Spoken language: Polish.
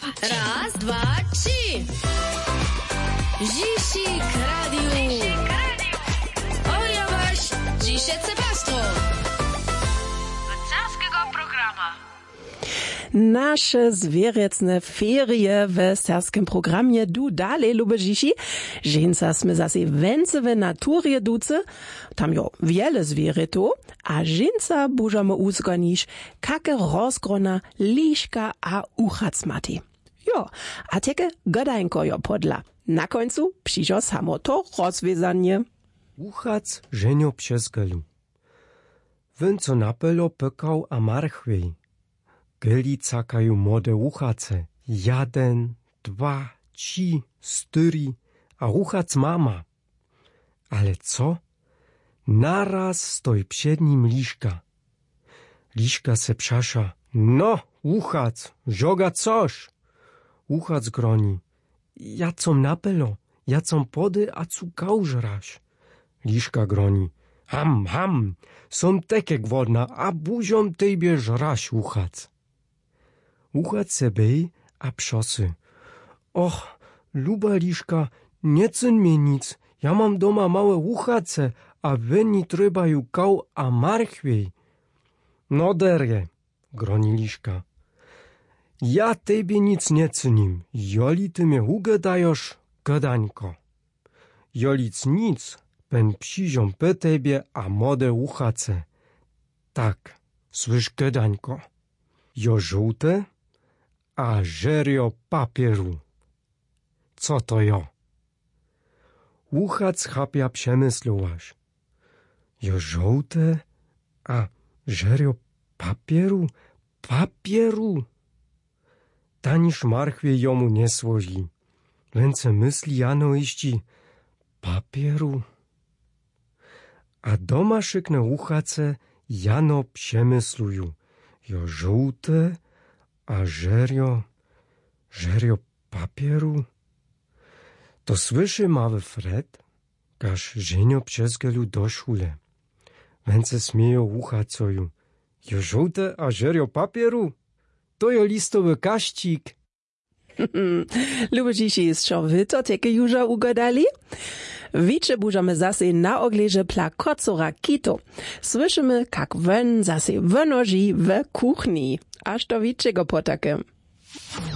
Raz, dwa, trzy. Zisik Radio. Oja waś, dzisie cepastwo. Carskiego programa. Nasze zwierecne ferie w serskim programie du dalej, lube dzisi. Żeńca sme zase węce w naturze duce. Tam jo wiele zwierytu, a żeńca bużamy uzgonić, kake rozgrona, liszka a uchacmati. Jo, a teke godańko jo podla. Na końcu przyjdzie samo to rozwiązanie. Uchac ženio přezgelu. Ven co napelo pekał a marchwej. Geli cakajú młode uchace. 1, 2, 3, 4 a uchac mama. Ale co? Naraz stoi przed nim liszka. Liszka se przasza. No, uchac, żoga coż? Uchac groni. Ja com napelo, ja com pody a cukał żrasz. Liszka groni. Ham, ham, som takie głodna, a buziom tejbie żrasz, uchac. Uchac se bej a przosy. Och, luba liszka, nie cyn mnie nic, ja mam doma małe uchace, a weni trebają kał a marchwej. No derje, groni liszka. Ja tebie nic nie cynim, joli ty mnie ugedajosz, gadańko. Jolic nic, pen przyziom pe tebie a młode uchace. Tak, słysz gadańko. Jo żółte, a żerio papieru. Co to jo? Uchac chapia przemyslowasz. Jo żółte, a żerio papieru? Papieru! Taniż marchwie jomu nie słoży. Węce myśli jano iści papieru. A doma szykne uchace jano przemysluju. Jo żółte, a żerio papieru. To słyszy mały Fred, każ żenio przezgelu do szule. Węce smieją uchacoju. Jo żółte, a żerio papieru? To jo listowy kaścik. Lube dzisi jest čo wy to teke juża ugodali? Wicze bużamy zase na ogleże pla kocora kito. Słyszymy, kak wön zase wynoży w kuchni. Aż to wiczego potakem.